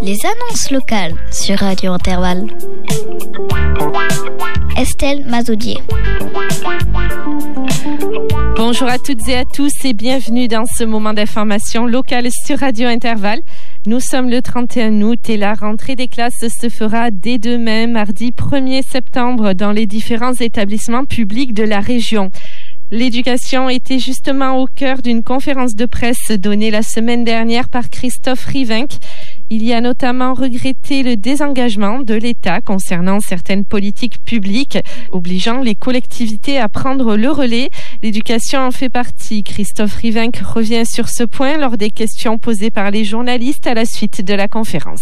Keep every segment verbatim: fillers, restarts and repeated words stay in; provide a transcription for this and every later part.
Les annonces locales sur Radio Intervalle. Estelle Mazaudier. Bonjour à toutes et à tous et bienvenue dans ce moment d'information locale sur Radio Intervalle. Nous sommes le trente et un août et la rentrée des classes se fera dès demain, mardi premier septembre, dans les différents établissements publics de la région. L'éducation était justement au cœur d'une conférence de presse donnée la semaine dernière par Christophe Rivenc. Il y a notamment regretté le désengagement de l'État concernant certaines politiques publiques, obligeant les collectivités à prendre le relais. L'éducation en fait partie. Christophe Rivenc revient sur ce point lors des questions posées par les journalistes à la suite de la conférence.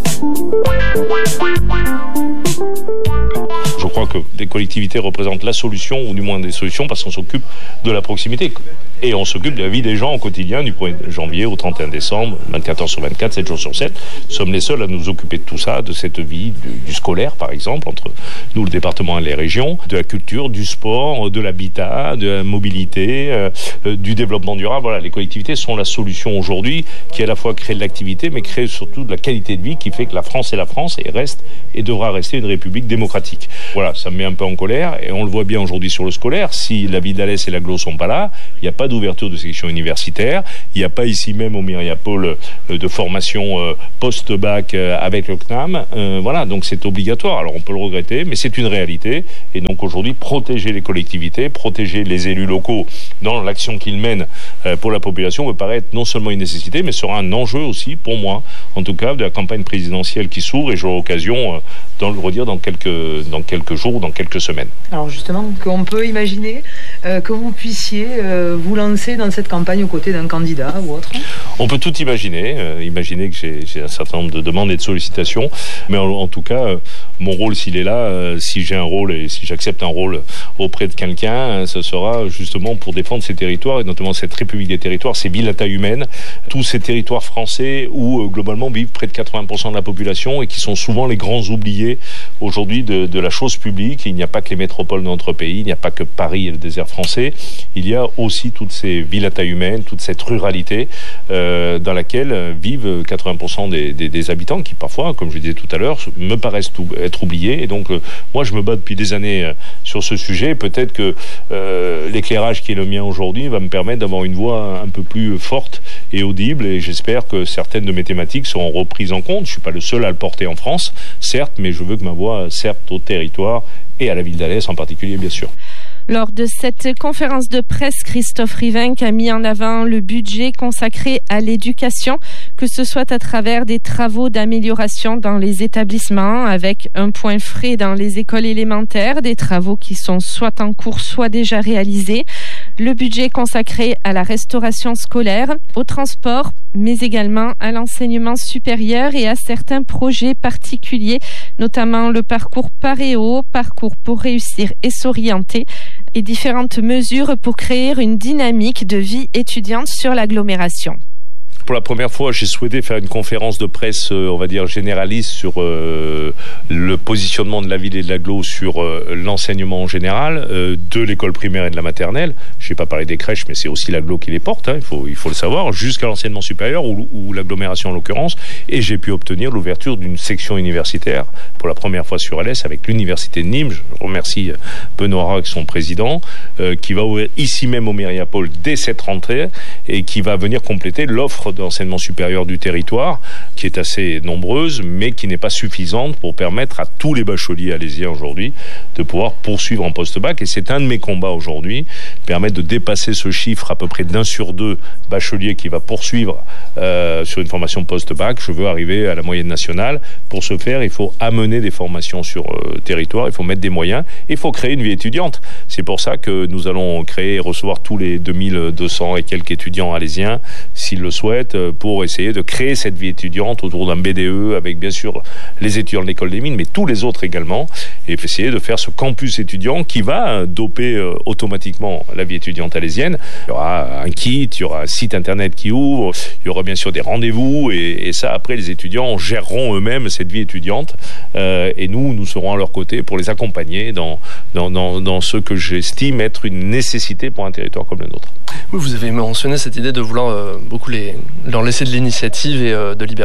Je crois que les collectivités représentent la solution, ou du moins des solutions, parce qu'on s'occupe de la proximité. Et on s'occupe de la vie des gens au quotidien, du premier janvier au trente et un décembre, vingt-quatre heures sur vingt-quatre, sept jours sur sept. Nous sommes les seuls à nous occuper de tout ça, de cette vie du, du scolaire, par exemple, entre nous, le département et les régions, de la culture, du sport, de l'habitat, de la mobilité, euh, euh, du développement durable. Voilà, les collectivités sont la solution aujourd'hui, qui à la fois crée de l'activité, mais crée surtout de la qualité de vie, qui fait que la France est la France et reste et devra rester une république démocratique. Voilà, ça me met un peu en colère, et on le voit bien aujourd'hui sur le scolaire. Si la ville d'Alès et l'Aglo sont pas là, il n'y a pas d'ouverture de section universitaire, il n'y a pas ici même au Myriapol euh, de formation euh, post-bac euh, avec le C N A M. Euh, voilà, donc c'est obligatoire. Alors on peut le regretter, mais c'est une réalité. Et donc aujourd'hui, protéger les collectivités, protéger les élus locaux dans l'action qu'ils mènent euh, pour la population me paraît être non seulement une nécessité, mais sera un enjeu aussi pour moi, en tout cas, de la campagne présidentielle qui s'ouvre, et j'aurai l'occasion euh, d'en le redire dans quelques, dans quelques jours, dans quelques semaines. Alors justement, qu'on peut imaginer euh, que vous puissiez euh, vous lancer dans cette campagne aux côtés d'un candidat ou autre. On peut tout imaginer, euh, imaginer que j'ai, j'ai un certain nombre de demandes et de sollicitations, mais en, en tout cas, euh, mon rôle, s'il est là, euh, si j'ai un rôle et si j'accepte un rôle auprès de quelqu'un, euh, ce sera justement pour défendre ces territoires, et notamment cette République des territoires, ces villes à taille humaine, tous ces territoires français où euh, globalement vivent près de quatre-vingts pour cent de la population et qui sont souvent les grands oubliés aujourd'hui de, de la chose publique. Il n'y a pas que les métropoles de notre pays, il n'y a pas que Paris et le désert français, il y a aussi toutes ces villes à taille humaine, toute cette ruralité euh, dans laquelle vivent quatre-vingts pour cent des, des, des habitants qui parfois, comme je disais tout à l'heure, me paraissent tout, être oubliés. Et donc euh, moi je me bats depuis des années euh, sur ce sujet. Peut-être que euh, l'éclairage qui est le mien aujourd'hui va me permettre d'avoir une voix un peu plus forte et audible, et j'espère que certaines de mes thématiques seront reprises en compte. Je ne suis pas le seul à le porter en France, certes, mais je veux que ma voix serve au territoire et à la ville d'Alès en particulier, bien sûr. Lors de cette conférence de presse, Christophe Rivenc a mis en avant le budget consacré à l'éducation, que ce soit à travers des travaux d'amélioration dans les établissements, avec un point frais dans les écoles élémentaires, des travaux qui sont soit en cours, soit déjà réalisés, le budget consacré à la restauration scolaire, au transport, mais également à l'enseignement supérieur et à certains projets particuliers, notamment le parcours Paréo, parcours pour réussir et s'orienter, et différentes mesures pour créer une dynamique de vie étudiante sur l'agglomération. Pour la première fois, j'ai souhaité faire une conférence de presse, euh, on va dire généraliste, sur euh, le positionnement de la ville et de l'agglo sur euh, l'enseignement en général, euh, de l'école primaire et de la maternelle. Je n'ai pas parlé des crèches, mais c'est aussi l'agglo qui les porte, hein, il faut, il faut le savoir, jusqu'à l'enseignement supérieur, ou, ou l'agglomération en l'occurrence. Et j'ai pu obtenir l'ouverture d'une section universitaire pour la première fois sur Alès avec l'université de Nîmes. Je remercie Benoît Rack, son président, euh, qui va ouvrir ici même au Myriapol dès cette rentrée, et qui va venir compléter l'offre d'enseignement supérieur du territoire, qui est assez nombreuse, mais qui n'est pas suffisante pour permettre à tous les bacheliers alésiens aujourd'hui de pouvoir poursuivre en post-bac. Et c'est un de mes combats aujourd'hui, permettre de dépasser ce chiffre à peu près d'un sur deux bacheliers qui va poursuivre euh, sur une formation post-bac. Je veux arriver à la moyenne nationale. Pour ce faire, il faut amener des formations sur euh, territoire, il faut mettre des moyens, il faut créer une vie étudiante. C'est pour ça que nous allons créer et recevoir tous les deux mille deux cents et quelques étudiants alésiens, s'ils le souhaitent, pour essayer de créer cette vie étudiante autour d'un B D E avec bien sûr les étudiants de l'école des mines, mais tous les autres également, et essayer de faire ce campus étudiant qui va doper euh, automatiquement la vie étudiante alésienne. Il y aura un kit, il y aura un site internet qui ouvre, il y aura bien sûr des rendez-vous, et, et ça après les étudiants géreront eux-mêmes cette vie étudiante, euh, et nous, nous serons à leur côté pour les accompagner dans, dans, dans, dans ce que j'estime être une nécessité pour un territoire comme le nôtre. Oui, vous avez mentionné cette idée de vouloir euh, beaucoup les, leur laisser de l'initiative et euh, de liberté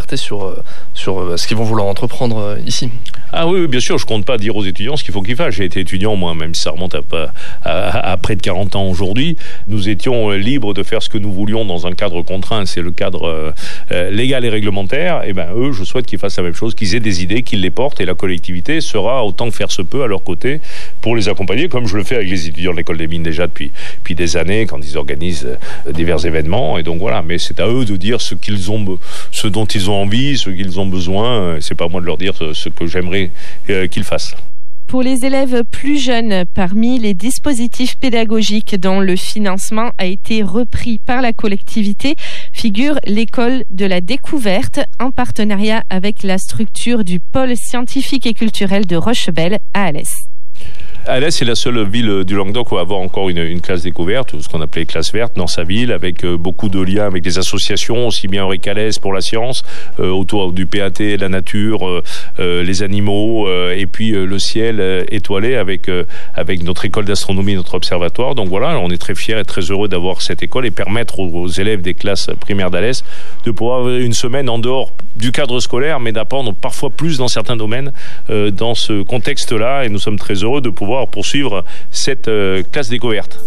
liberté sur, sur ce qu'ils vont vouloir entreprendre ici. Ah oui, oui, bien sûr, je compte pas dire aux étudiants ce qu'il faut qu'ils fassent. J'ai été étudiant, moi, même si ça remonte à, à, à près de quarante ans aujourd'hui. Nous étions libres de faire ce que nous voulions dans un cadre contraint, c'est le cadre euh, légal et réglementaire. Et ben eux, je souhaite qu'ils fassent la même chose, qu'ils aient des idées, qu'ils les portent, et la collectivité sera autant que faire se peut à leur côté pour les accompagner, comme je le fais avec les étudiants de l'école des mines déjà depuis, depuis des années, quand ils organisent divers événements. Et donc voilà, mais c'est à eux de dire ce qu'ils ont, ce dont ils ont envie, ce qu'ils ont besoin. C'est pas à moi de leur dire ce que j'aimerais qu'ils fassent. Pour les élèves plus jeunes, parmi les dispositifs pédagogiques dont le financement a été repris par la collectivité, figure l'école de la découverte en partenariat avec la structure du pôle scientifique et culturel de Rochebelle à Alès. Alès est la seule ville du Languedoc où avoir encore une, une classe découverte, ce qu'on appelait classe verte dans sa ville, avec euh, beaucoup de liens avec des associations, aussi bien Eureka-Alès pour la science, euh, autour du P A T, la nature, euh, euh, les animaux, euh, et puis euh, le ciel euh, étoilé avec euh, avec notre école d'astronomie, notre observatoire. Donc voilà, on est très fiers et très heureux d'avoir cette école et permettre aux, aux élèves des classes primaires d'Alès de pouvoir avoir une semaine en dehors du cadre scolaire, mais d'apprendre parfois plus dans certains domaines euh, dans ce contexte-là. Et nous sommes très heureux de pouvoir poursuivre cette euh, classe découverte.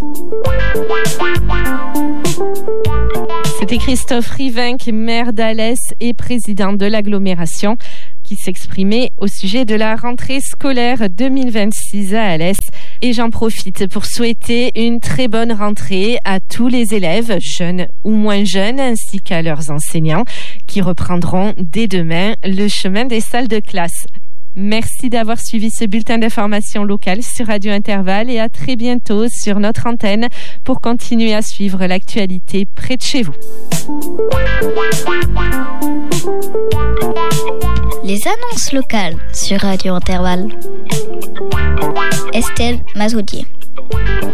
C'était Christophe Rivinck, maire d'Alès et président de l'agglomération, qui s'exprimait au sujet de la rentrée scolaire deux mille vingt-six à Alès. Et j'en profite pour souhaiter une très bonne rentrée à tous les élèves, jeunes ou moins jeunes, ainsi qu'à leurs enseignants, qui reprendront dès demain le chemin des salles de classe. Merci d'avoir suivi ce bulletin d'information locale sur Radio Intervalle et à très bientôt sur notre antenne pour continuer à suivre l'actualité près de chez vous. Les annonces locales sur Radio Intervalle. Estelle Mazoudier.